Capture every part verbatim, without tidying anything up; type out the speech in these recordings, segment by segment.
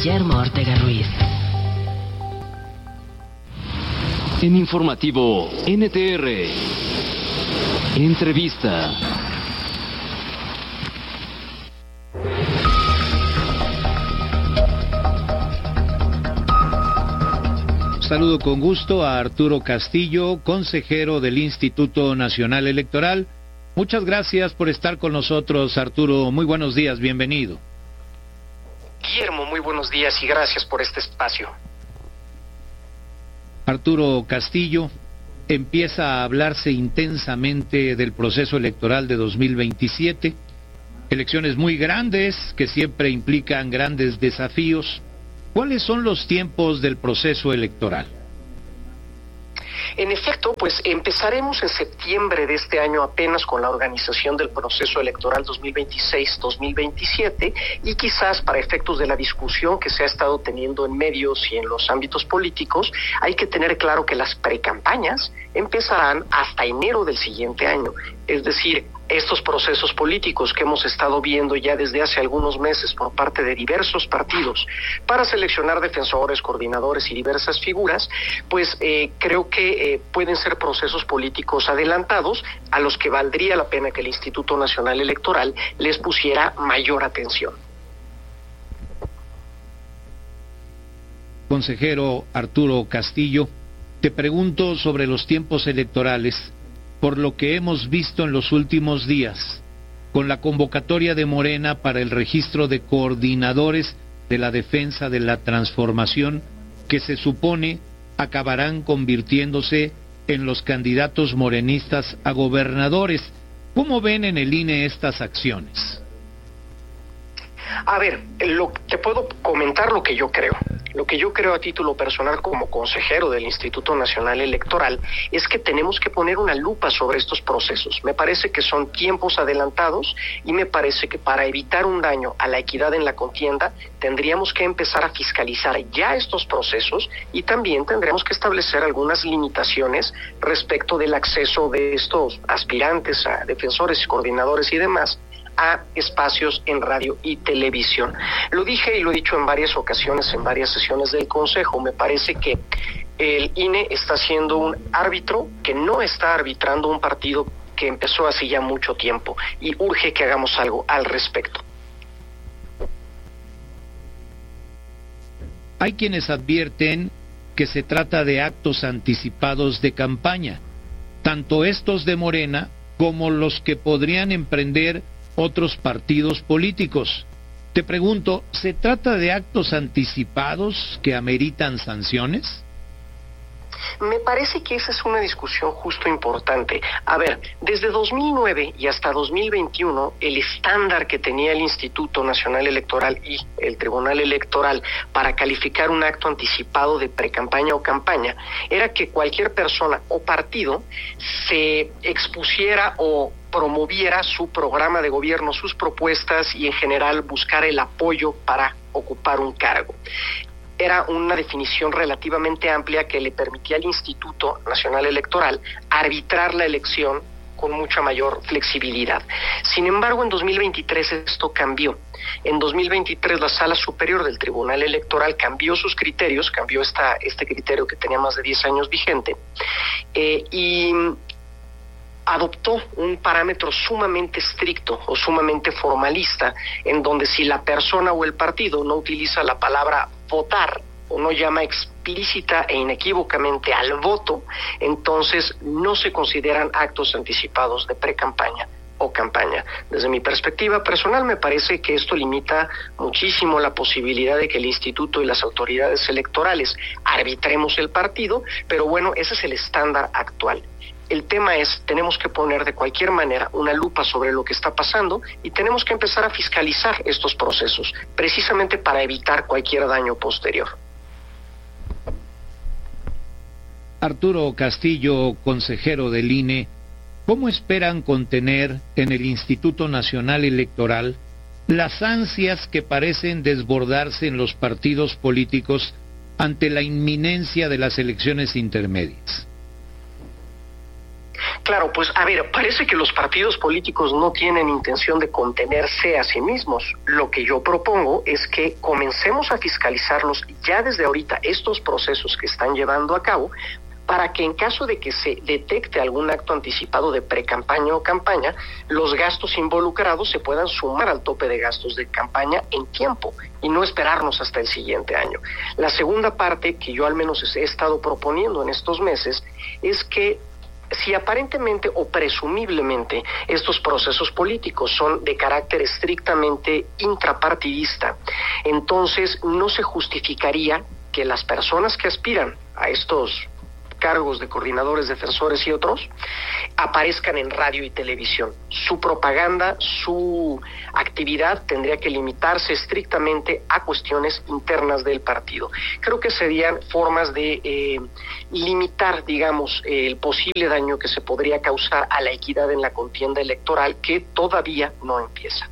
Guillermo Ortega Ruiz. En Informativo N T R, entrevista. Saludo con gusto a Arturo Castillo, consejero del Instituto Nacional Electoral. Muchas gracias por estar con nosotros, Arturo. Muy buenos días, bienvenido. Guillermo, muy buenos días y gracias por este espacio. Arturo Castillo, empieza a hablarse intensamente del proceso electoral de dos mil veintisiete. Elecciones muy grandes que siempre implican grandes desafíos. ¿Cuáles son los tiempos del proceso electoral? En efecto, pues empezaremos en septiembre de este año apenas con la organización del proceso electoral dos mil veintiséis dos mil veintisiete y quizás para efectos de la discusión que se ha estado teniendo en medios y en los ámbitos políticos, hay que tener claro que las precampañas empezarán hasta enero del siguiente año. Es decir, estos procesos políticos que hemos estado viendo ya desde hace algunos meses por parte de diversos partidos para seleccionar defensores, coordinadores y diversas figuras, pues eh, creo que eh, pueden ser procesos políticos adelantados a los que valdría la pena que el Instituto Nacional Electoral les pusiera mayor atención. Consejero Arturo Castillo, te pregunto sobre los tiempos electorales, por lo que hemos visto en los últimos días, con la convocatoria de Morena para el registro de coordinadores de la defensa de la transformación, que se supone acabarán convirtiéndose en los candidatos morenistas a gobernadores. ¿Cómo ven en el I N E estas acciones? A ver, lo, te puedo comentar lo que yo creo. Lo que yo creo a título personal como consejero del Instituto Nacional Electoral es que tenemos que poner una lupa sobre estos procesos. Me parece que son tiempos adelantados y me parece que para evitar un daño a la equidad en la contienda tendríamos que empezar a fiscalizar ya estos procesos y también tendremos que establecer algunas limitaciones respecto del acceso de estos aspirantes a defensores, coordinadores y demás a espacios en radio y televisión. Lo dije y lo he dicho en varias ocasiones, en varias sesiones del Consejo, me parece que el I N E está siendo un árbitro que no está arbitrando un partido que empezó hace ya mucho tiempo y urge que hagamos algo al respecto. Hay quienes advierten que se trata de actos anticipados de campaña, tanto estos de Morena como los que podrían emprender otros partidos políticos. Te pregunto, ¿se trata de actos anticipados que ameritan sanciones? Me parece que esa es una discusión justo importante. A ver, desde dos mil nueve y hasta dos mil veintiuno, el estándar que tenía el Instituto Nacional Electoral y el Tribunal Electoral para calificar un acto anticipado de precampaña o campaña era que cualquier persona o partido se expusiera o promoviera su programa de gobierno, sus propuestas y en general buscar el apoyo para ocupar un cargo. Era una definición relativamente amplia que le permitía al Instituto Nacional Electoral arbitrar la elección con mucha mayor flexibilidad. Sin embargo, en dos mil veintitrés esto cambió. En dos mil veintitrés la Sala Superior del Tribunal Electoral cambió sus criterios, cambió esta, este criterio que tenía más de diez años vigente, eh, y adoptó un parámetro sumamente estricto o sumamente formalista, en donde si la persona o el partido no utiliza la palabra votar o no llama explícita e inequívocamente al voto, entonces no se consideran actos anticipados de precampaña o campaña. Desde mi perspectiva personal me parece que esto limita muchísimo la posibilidad de que el instituto y las autoridades electorales arbitremos el partido, pero bueno, ese es el estándar actual. El tema es, tenemos que poner de cualquier manera una lupa sobre lo que está pasando y tenemos que empezar a fiscalizar estos procesos, precisamente para evitar cualquier daño posterior. Arturo Castillo, consejero del I N E, ¿cómo esperan contener en el Instituto Nacional Electoral las ansias que parecen desbordarse en los partidos políticos ante la inminencia de las elecciones intermedias? Claro, pues a ver, parece que los partidos políticos no tienen intención de contenerse a sí mismos. Lo que yo propongo es que comencemos a fiscalizarlos ya desde ahorita estos procesos que están llevando a cabo, para que en caso de que se detecte algún acto anticipado de precampaña o campaña, los gastos involucrados se puedan sumar al tope de gastos de campaña en tiempo y no esperarnos hasta el siguiente año. La segunda parte que yo al menos he estado proponiendo en estos meses es que si aparentemente o presumiblemente estos procesos políticos son de carácter estrictamente intrapartidista, entonces no se justificaría que las personas que aspiran a estos cargos de coordinadores, defensores y otros, aparezcan en radio y televisión. Su propaganda, su actividad tendría que limitarse estrictamente a cuestiones internas del partido. Creo que serían formas de eh, limitar, digamos, eh, el posible daño que se podría causar a la equidad en la contienda electoral, que todavía no empieza.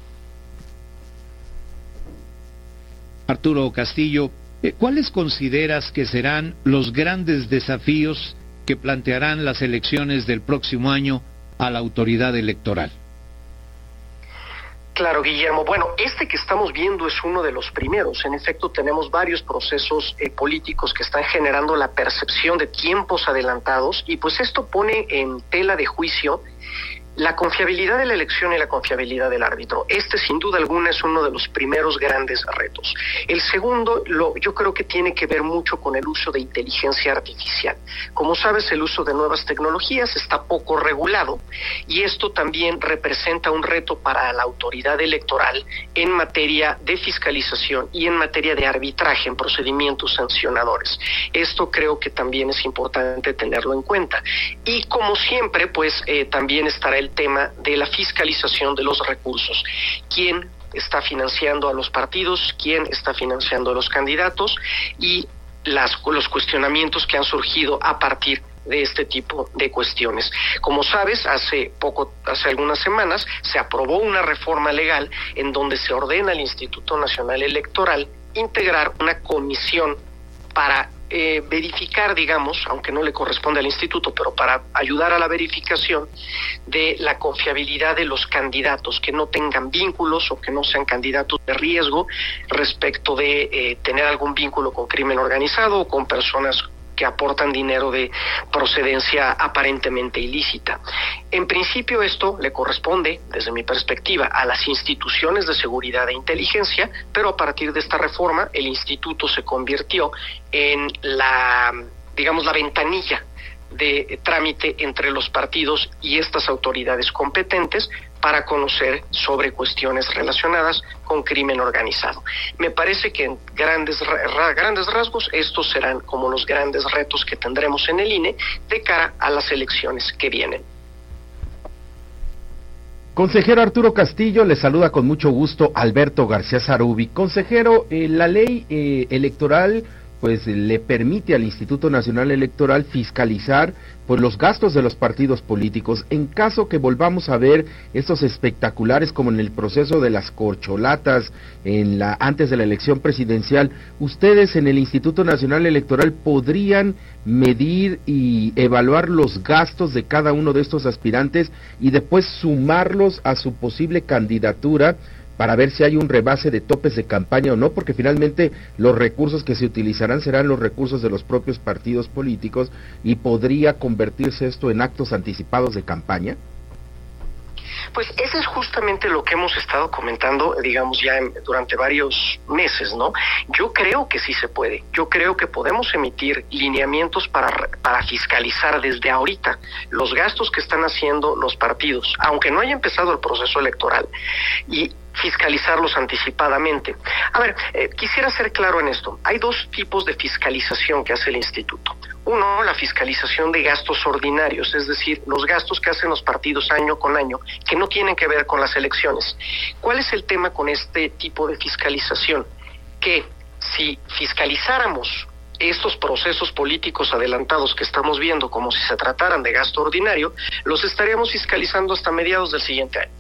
Arturo Castillo, ¿cuáles consideras que serán los grandes desafíos que plantearán las elecciones del próximo año a la autoridad electoral? Claro, Guillermo. Bueno, este que estamos viendo es uno de los primeros. En efecto, tenemos varios procesos eh, políticos que están generando la percepción de tiempos adelantados, y pues esto pone en tela de juicio la confiabilidad de la elección y la confiabilidad del árbitro. Este, sin duda alguna, es uno de los primeros grandes retos. El segundo, lo, yo creo que tiene que ver mucho con el uso de inteligencia artificial. Como sabes, el uso de nuevas tecnologías está poco regulado, y esto también representa un reto para la autoridad electoral en materia de fiscalización y en materia de arbitraje en procedimientos sancionadores. Esto creo que también es importante tenerlo en cuenta. Y como siempre, pues eh, también estará el el tema de la fiscalización de los recursos. ¿Quién está financiando a los partidos? ¿Quién está financiando a los candidatos? Y las, los cuestionamientos que han surgido a partir de este tipo de cuestiones. Como sabes, hace poco, hace algunas semanas, se aprobó una reforma legal en donde se ordena al Instituto Nacional Electoral integrar una comisión para Eh, verificar, digamos, aunque no le corresponde al instituto, pero para ayudar a la verificación de la confiabilidad de los candidatos, que no tengan vínculos o que no sean candidatos de riesgo respecto de eh, tener algún vínculo con crimen organizado o con personas que aportan dinero de procedencia aparentemente ilícita. En principio, esto le corresponde, desde mi perspectiva, a las instituciones de seguridad e inteligencia, pero a partir de esta reforma, el instituto se convirtió en la, digamos, la ventanilla de trámite entre los partidos y estas autoridades competentes para conocer sobre cuestiones relacionadas con crimen organizado. Me parece que en grandes, ra, grandes rasgos estos serán como los grandes retos que tendremos en el I N E de cara a las elecciones que vienen. Consejero Arturo Castillo, le saluda con mucho gusto Alberto García Zarubi. Consejero, eh, la ley eh, electoral pues le permite al Instituto Nacional Electoral fiscalizar pues los gastos de los partidos políticos. En caso que volvamos a ver estos espectaculares como en el proceso de las corcholatas en la antes de la elección presidencial, ustedes en el Instituto Nacional Electoral podrían medir y evaluar los gastos de cada uno de estos aspirantes y después sumarlos a su posible candidatura para ver si hay un rebase de topes de campaña o no, porque finalmente los recursos que se utilizarán serán los recursos de los propios partidos políticos, y podría convertirse esto en actos anticipados de campaña. Pues eso es justamente lo que hemos estado comentando, digamos, ya en, durante varios meses, ¿no? Yo creo que sí se puede. Yo creo que podemos emitir lineamientos para, para fiscalizar desde ahorita los gastos que están haciendo los partidos, aunque no haya empezado el proceso electoral, y fiscalizarlos anticipadamente. A ver, eh, quisiera ser claro en esto. Hay dos tipos de fiscalización que hace el instituto. Uno, la fiscalización de gastos ordinarios, es decir, los gastos que hacen los partidos año con año, que no tienen que ver con las elecciones. ¿Cuál es el tema con este tipo de fiscalización? Que si fiscalizáramos estos procesos políticos adelantados que estamos viendo como si se trataran de gasto ordinario, los estaríamos fiscalizando hasta mediados del siguiente año.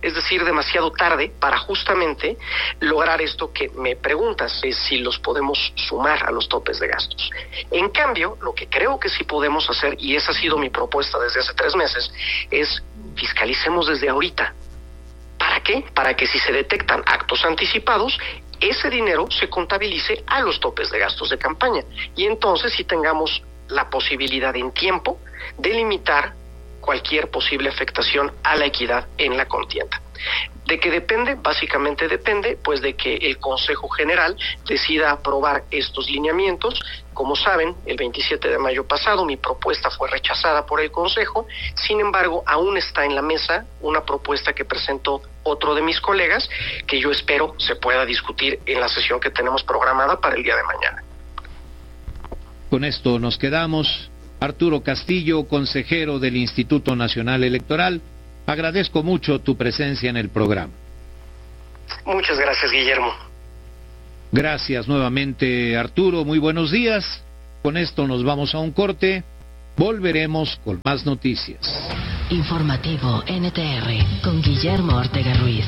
es decir, demasiado tarde para justamente lograr esto que me preguntas, es si los podemos sumar a los topes de gastos. En cambio, lo que creo que sí podemos hacer, y esa ha sido mi propuesta desde hace tres meses, es fiscalicemos desde ahorita. ¿Para qué? Para que si se detectan actos anticipados, ese dinero se contabilice a los topes de gastos de campaña. Y entonces sí tengamos la posibilidad en tiempo de limitar cualquier posible afectación a la equidad en la contienda. ¿De qué depende? Básicamente depende pues de que el Consejo General decida aprobar estos lineamientos. Como saben, el veintisiete de mayo pasado mi propuesta fue rechazada por el Consejo. Sin embargo, aún está en la mesa una propuesta que presentó otro de mis colegas, que yo espero se pueda discutir en la sesión que tenemos programada para el día de mañana. Con esto nos quedamos. Arturo Castillo, consejero del Instituto Nacional Electoral, agradezco mucho tu presencia en el programa. Muchas gracias, Guillermo. Gracias nuevamente, Arturo. Muy buenos días. Con esto nos vamos a un corte. Volveremos con más noticias. Informativo N T R con Guillermo Ortega Ruiz.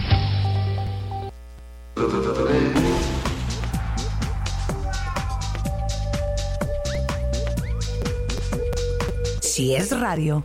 Si es radio,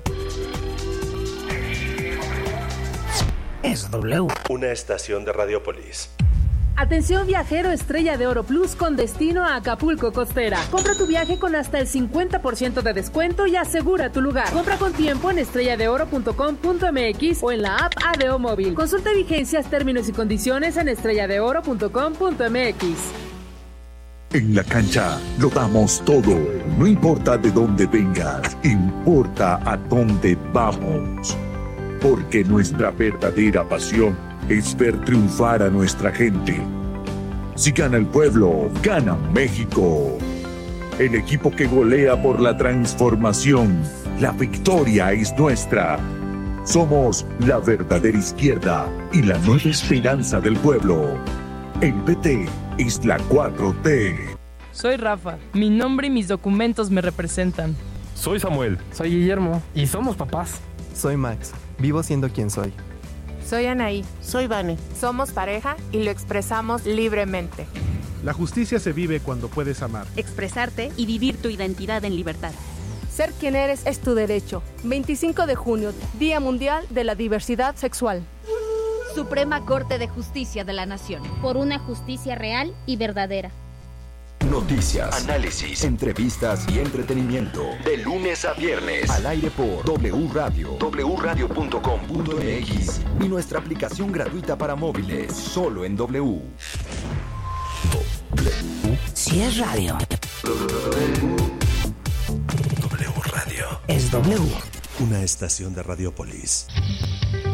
es W. Una estación de Radiopolis. Atención viajero Estrella de Oro Plus con destino a Acapulco Costera. Compra tu viaje con hasta el cincuenta por ciento de descuento y asegura tu lugar. Compra con tiempo en estrella de oro punto com punto m x o en la app A D O Móvil. Consulta vigencias, términos y condiciones en estrella de oro punto com punto m x. En la cancha lo damos todo. No importa de dónde vengas, importa a dónde vamos. Porque nuestra verdadera pasión es ver triunfar a nuestra gente. Si gana el pueblo, gana México. El equipo que golea por la transformación. La victoria es nuestra. Somos la verdadera izquierda y la nueva esperanza del pueblo. El P T es la cuatro T. Soy Rafa. Mi nombre y mis documentos me representan. Soy Samuel. Soy Guillermo. Y somos papás. Soy Max. Vivo siendo quien soy. Soy Anaí. Soy Vane. Somos pareja y lo expresamos libremente. La justicia se vive cuando puedes amar, expresarte y vivir tu identidad en libertad. Ser quien eres es tu derecho. veinticinco de junio, Día Mundial de la Diversidad Sexual. Suprema Corte de Justicia de la Nación. Por una justicia real y verdadera. Noticias, análisis, entrevistas y entretenimiento. De lunes a viernes. Al aire por W Radio, w radio punto com punto m x y nuestra aplicación gratuita para móviles. Solo en W. Si es radio, W Radio. Es W. Una estación de Radiopolis.